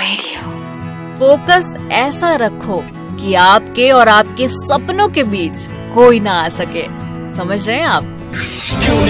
Radio. Focus ऐसा रखो कि आपके और आपके सपनों के बीच कोई ना आ सके। समझ रहे हैं आप?